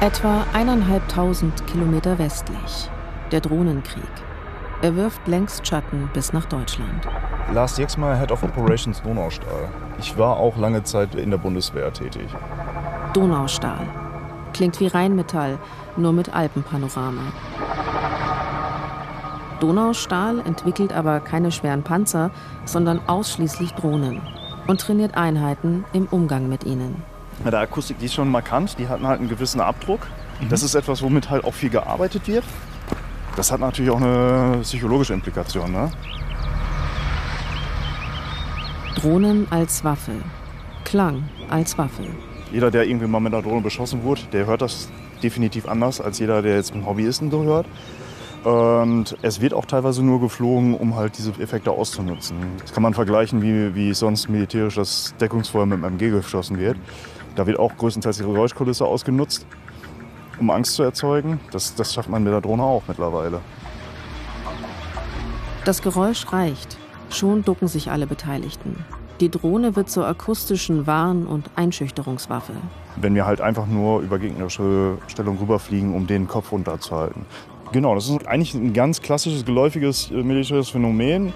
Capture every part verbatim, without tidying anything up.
Etwa eineinhalbtausend Kilometer westlich. Der Drohnenkrieg. Er wirft längst Schatten bis nach Deutschland. Lars Jeksmayer, Head of Operations Donaustahl. Ich war auch lange Zeit in der Bundeswehr tätig. Donaustahl. Klingt wie Rheinmetall, nur mit Alpenpanorama. Donaustahl entwickelt aber keine schweren Panzer, sondern ausschließlich Drohnen und trainiert Einheiten im Umgang mit ihnen. Bei der Akustik, die ist schon markant, die hatten halt einen gewissen Abdruck. Mhm. Das ist etwas, womit halt auch viel gearbeitet wird. Das hat natürlich auch eine psychologische Implikation, ne? Drohnen als Waffe. Klang als Waffe. Jeder, der irgendwie mal mit einer Drohne beschossen wurde, der hört das definitiv anders als jeder, der jetzt einen Hobbyisten hört. Und es wird auch teilweise nur geflogen, um halt diese Effekte auszunutzen. Das kann man vergleichen, wie, wie sonst militärisch das Deckungsfeuer mit einem M G geschossen wird. Da wird auch größtenteils die Geräuschkulisse ausgenutzt, um Angst zu erzeugen. Das, das schafft man mit der Drohne auch mittlerweile. Das Geräusch reicht. Schon ducken sich alle Beteiligten. Die Drohne wird zur akustischen Warn- und Einschüchterungswaffe. Wenn wir halt einfach nur über gegnerische Stellung rüberfliegen, um den Kopf runterzuhalten. Genau, das ist eigentlich ein ganz klassisches, geläufiges militärisches Phänomen.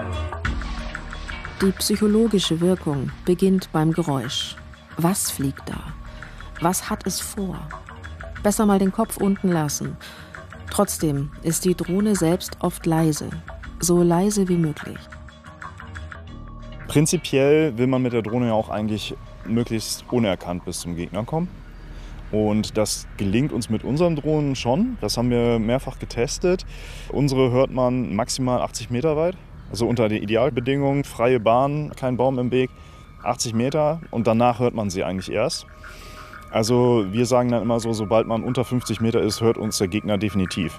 Die psychologische Wirkung beginnt beim Geräusch. Was fliegt da? Was hat es vor? Besser mal den Kopf unten lassen. Trotzdem ist die Drohne selbst oft leise. So leise wie möglich. Prinzipiell will man mit der Drohne ja auch eigentlich möglichst unerkannt bis zum Gegner kommen. Und das gelingt uns mit unseren Drohnen schon. Das haben wir mehrfach getestet. Unsere hört man maximal achtzig Meter weit. Also unter den Idealbedingungen, freie Bahn, kein Baum im Weg, achtzig Meter. Und danach hört man sie eigentlich erst. Also wir sagen dann immer so, sobald man unter fünfzig Meter ist, hört uns der Gegner definitiv.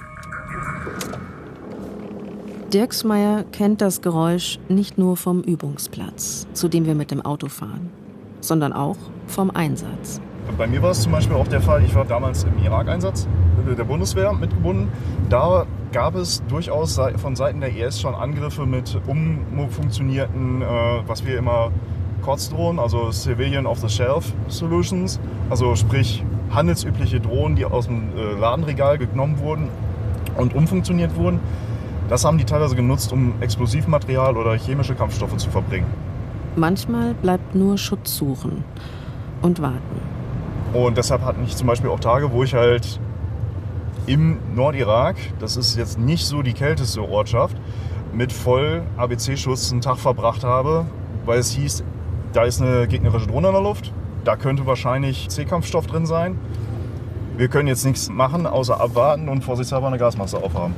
Dirksmeier kennt das Geräusch nicht nur vom Übungsplatz, zu dem wir mit dem Auto fahren, sondern auch vom Einsatz. Bei mir war es zum Beispiel auch der Fall, ich war damals im Irak-Einsatz der Bundeswehr mitgebunden. Da gab es durchaus von Seiten der I S schon Angriffe mit umfunktionierten, äh, was wir immer Kurzdrohnen, also Civilian Off-the-Shelf Solutions, also sprich handelsübliche Drohnen, die aus dem äh, Ladenregal genommen wurden und umfunktioniert wurden. Das haben die teilweise genutzt, um Explosivmaterial oder chemische Kampfstoffe zu verbringen. Manchmal bleibt nur Schutz suchen und warten. Und deshalb hatte ich zum Beispiel auch Tage, wo ich halt im Nordirak, das ist jetzt nicht so die kälteste Ortschaft, mit voll A B C-Schutz einen Tag verbracht habe, weil es hieß, da ist eine gegnerische Drohne in der Luft, da könnte wahrscheinlich C-Kampfstoff drin sein. Wir können jetzt nichts machen, außer abwarten und vorsichtshalber eine Gasmaske aufhaben.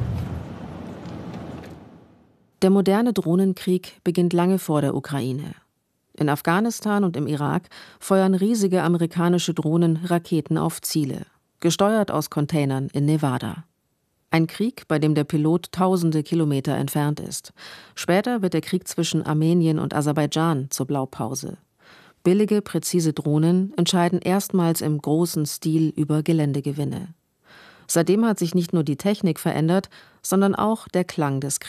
Der moderne Drohnenkrieg beginnt lange vor der Ukraine. In Afghanistan und im Irak feuern riesige amerikanische Drohnen Raketen auf Ziele, gesteuert aus Containern in Nevada. Ein Krieg, bei dem der Pilot tausende Kilometer entfernt ist. Später wird der Krieg zwischen Armenien und Aserbaidschan zur Blaupause. Billige, präzise Drohnen entscheiden erstmals im großen Stil über Geländegewinne. Seitdem hat sich nicht nur die Technik verändert, sondern auch der Klang des Kriegs.